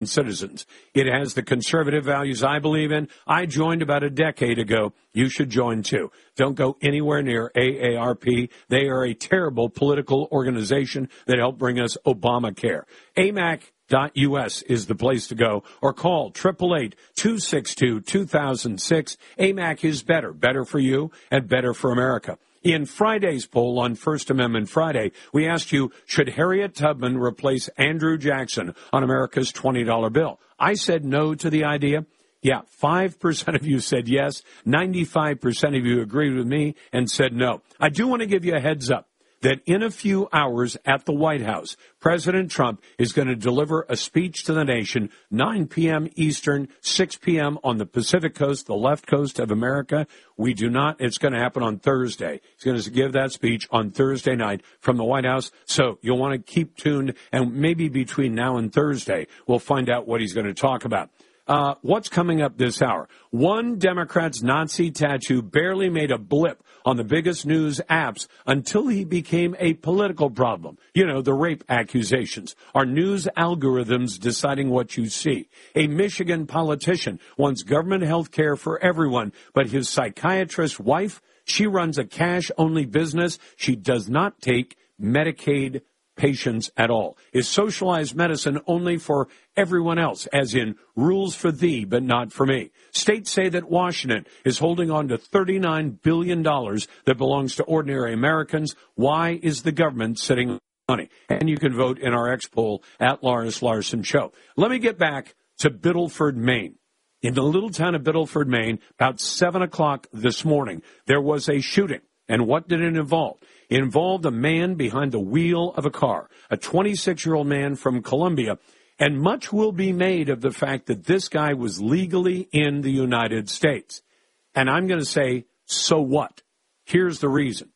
citizens. It has the conservative values I believe in. I joined about a decade ago. You should join too. Don't go anywhere near AARP. They are a terrible political organization that helped bring us Obamacare. AMAC.us is the place to go, or call 888-262-2006. AMAC is better for you and better for America. In Friday's poll on First Amendment Friday, we asked you, should Harriet Tubman replace Andrew Jackson on America's $20 bill? I said no to the idea. Yeah, 5% of you said yes. 95% of you agreed with me and said no. I do want to give you a heads up that in a few hours at the White House, President Trump is going to deliver a speech to the nation, 9 p.m. Eastern, 6 p.m. on the Pacific Coast, the left coast of America. It's going to happen on Thursday. He's going to give that speech on Thursday night from the White House. So you'll want to keep tuned, and maybe between now and Thursday, we'll find out what he's going to talk about. What's coming up this hour? One Democrat's Nazi tattoo barely made a blip on the biggest news apps until he became a political problem. You know, the rape accusations. Our news algorithms deciding what you see. A Michigan politician wants government health care for everyone, but his psychiatrist wife, she runs a cash-only business. She does not take Medicaid patients at all. Is socialized medicine only for everyone else, as in rules for thee but not for me? States say that Washington is holding on to $39 billion that belongs to ordinary Americans. Why is the government sitting on money? And you can vote in our X poll at Loris Larson Show. Let me get back to Biddleford, Maine. In the little town of Biddleford, Maine, about 7 o'clock this morning, there was a shooting. And what did it involve? It involved a man behind the wheel of a car, a 26-year-old man from Colombia, and much will be made of the fact that this guy was legally in the United States. And I'm going to say, so what? Here's the reason.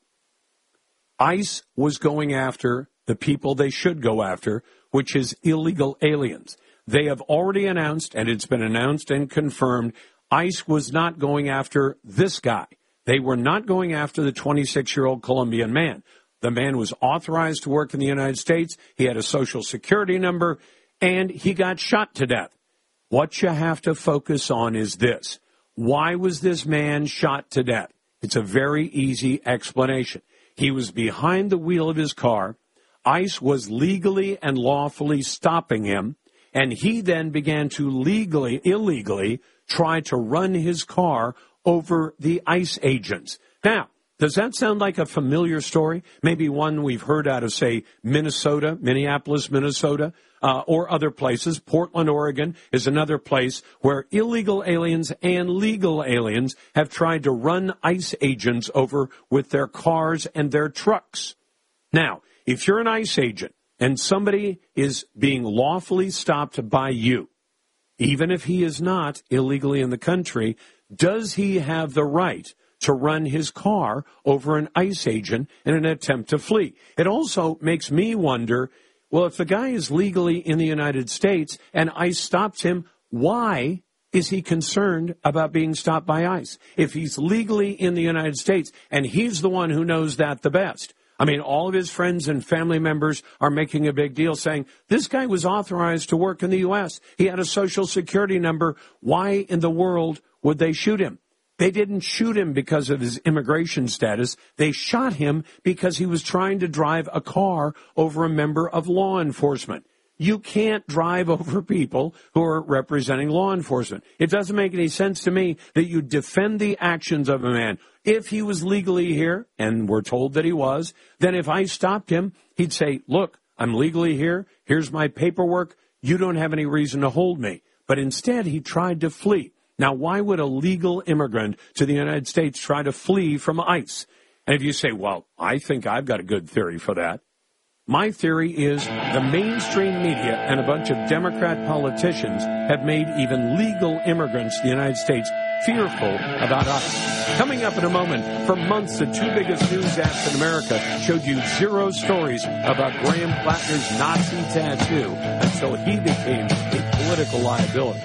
ICE was going after the people they should go after, which is illegal aliens. They have already announced, and it's been announced and confirmed, ICE was not going after this guy. They were not going after the 26-year-old Colombian man. The man was authorized to work in the United States. He had a Social Security number, and he got shot to death. What you have to focus on is this. Why was this man shot to death? It's a very easy explanation. He was behind the wheel of his car. ICE was legally and lawfully stopping him, and he then began to illegally try to run his car over the ICE agents. Now, does that sound like a familiar story? Maybe one we've heard out of, say, Minneapolis, Minnesota, or other places. Portland, Oregon is another place where illegal aliens and legal aliens have tried to run ICE agents over with their cars and their trucks. Now, if you're an ICE agent and somebody is being lawfully stopped by you, even if he is not illegally in the country, does he have the right to run his car over an ICE agent in an attempt to flee? It also makes me wonder, well, if the guy is legally in the United States and ICE stops him, why is he concerned about being stopped by ICE? If he's legally in the United States and he's the one who knows that the best. I mean, all of his friends and family members are making a big deal saying, this guy was authorized to work in the U.S. He had a Social Security number. Why in the world would they shoot him? They didn't shoot him because of his immigration status. They shot him because he was trying to drive a car over a member of law enforcement. You can't drive over people who are representing law enforcement. It doesn't make any sense to me that you defend the actions of a man. If he was legally here, and we're told that he was, then if I stopped him, he'd say, look, I'm legally here. Here's my paperwork. You don't have any reason to hold me. But instead, he tried to flee. Now, why would a legal immigrant to the United States try to flee from ICE? And if you say, well, I think I've got a good theory for that. My theory is the mainstream media and a bunch of Democrat politicians have made even legal immigrants to the United States fearful about ICE. Coming up in a moment, for months, the two biggest news apps in America showed you zero stories about Graham Plattner's Nazi tattoo until he became a political liability.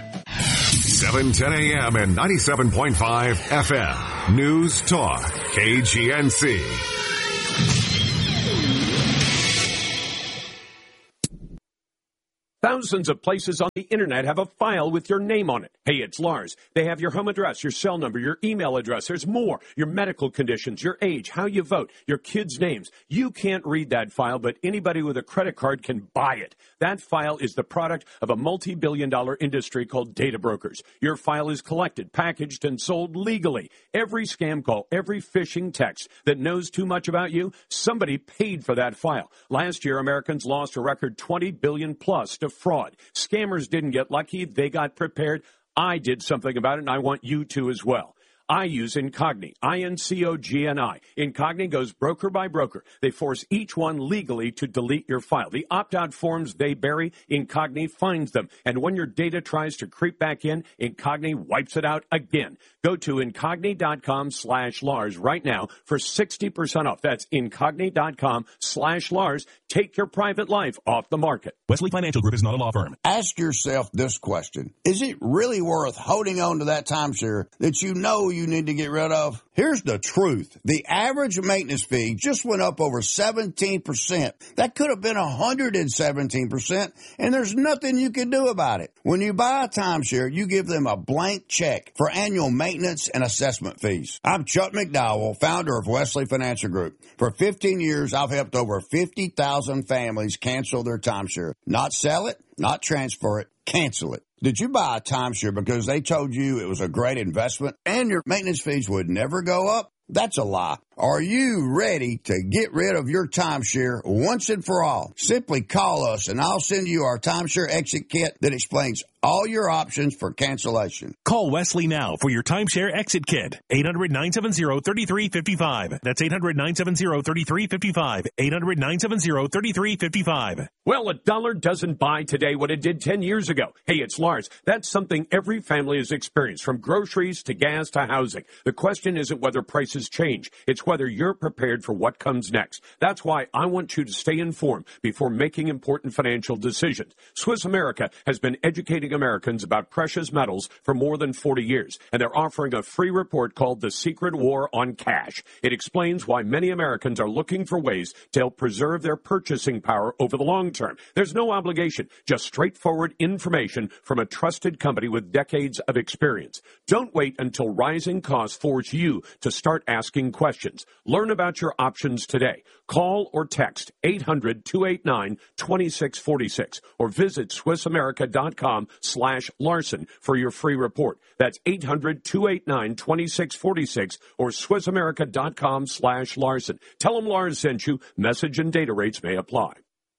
710 a.m. and 97.5 FM. News Talk, KGNC. Thousands of places on the internet have a file with your name on it. Hey, it's Lars. They have your home address, your cell number, your email address. There's more. Your medical conditions, your age, how you vote, your kids' names. You can't read that file, but anybody with a credit card can buy it. That file is the product of a multi-billion-dollar industry called data brokers. Your file is collected, packaged, and sold legally. Every scam call, every phishing text that knows too much about you, somebody paid for that file. Last year, Americans lost a record $20 billion plus to fraud. Scammers didn't get lucky. They got prepared. I did something about it, and I want you to as well. I use Incogni, I-N-C-O-G-N-I. Incogni goes broker by broker. They force each one legally to delete your file. The opt-out forms they bury, Incogni finds them. And when your data tries to creep back in, Incogni wipes it out again. Go to Incogni.com/Lars right now for 60% off. That's Incogni.com/Lars. Take your private life off the market. Wesley Financial Group is not a law firm. Ask yourself this question. Is it really worth holding on to that timeshare that you know you need to get rid of? Here's the truth. The average maintenance fee just went up over 17%. That could have been 117%, and there's nothing you can do about it. When you buy a timeshare, you give them a blank check for annual maintenance and assessment fees. I'm Chuck McDowell, founder of Wesley Financial Group. For 15 years, I've helped over 50,000 families cancel their timeshare. Not sell it, not transfer it, cancel it. Did you buy a timeshare because they told you it was a great investment and your maintenance fees would never go up? That's a lie. Are you ready to get rid of your timeshare once and for all? Simply call us and I'll send you our timeshare exit kit that explains all your options for cancellation. Call Wesley now for your timeshare exit kit. 800-970-3355. That's 800-970-3355. 800-970-3355. Well, a dollar doesn't buy today what it did 10 years ago. Hey, it's Lars. That's something every family has experienced, from groceries to gas to housing. The question isn't whether prices change. It's whether you're prepared for what comes next. That's why I want you to stay informed before making important financial decisions. Swiss America has been educating Americans about precious metals for more than 40 years, and they're offering a free report called The Secret War on Cash. It explains why many Americans are looking for ways to help preserve their purchasing power over the long term. There's no obligation, just straightforward information from a trusted company with decades of experience. Don't wait until rising costs force you to start asking questions. Learn about your options today. Call or text 800-289-2646 or visit SwissAmerica.com/Larson for your free report. That's 800-289-2646 or SwissAmerica.com/Larson. Tell them Lars sent you. Message and data rates may apply.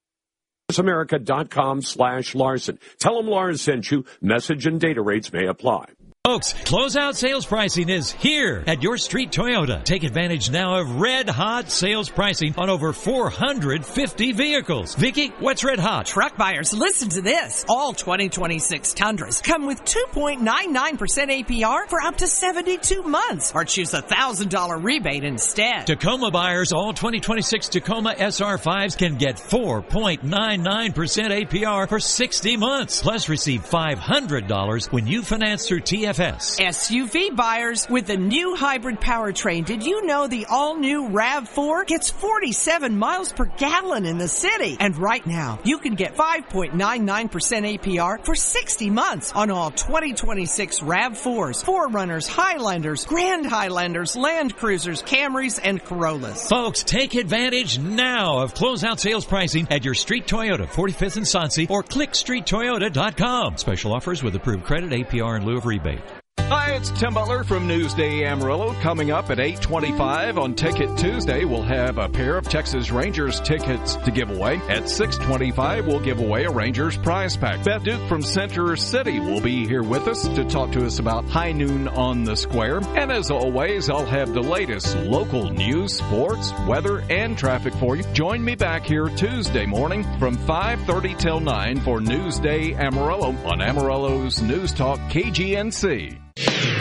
SwissAmerica.com/Larson. Tell them Lars sent you. Message and data rates may apply. Folks, closeout sales pricing is here at Your Street Toyota. Take advantage now of red-hot sales pricing on over 450 vehicles. Vicky, what's red hot? Truck buyers, listen to this. All 2026 Tundras come with 2.99% APR for up to 72 months, or choose a $1,000 rebate instead. Tacoma buyers, all 2026 Tacoma SR5s can get 4.99% APR for 60 months. Plus receive $500 when you finance through TFS. SUV buyers, with the new hybrid powertrain, did you know the all-new RAV4 gets 47 miles per gallon in the city? And right now, you can get 5.99% APR for 60 months on all 2026 RAV4s, 4Runners, Highlanders, Grand Highlanders, Land Cruisers, Camrys, and Corollas. Folks, take advantage now of closeout sales pricing at Your Street Toyota, 45th and Sonse, or clickstreettoyota.com. Special offers with approved credit, APR in lieu of rebate. Hi, it's Tim Butler from Newsday Amarillo. Coming up at 8:25 on Ticket Tuesday, we'll have a pair of Texas Rangers tickets to give away. At 6:25, we'll give away a Rangers prize pack. Beth Duke from Center City will be here with us to talk to us about High Noon on the Square. And as always, I'll have the latest local news, sports, weather, and traffic for you. Join me back here Tuesday morning from 5:30 till 9 for Newsday Amarillo on Amarillo's News Talk KGNC.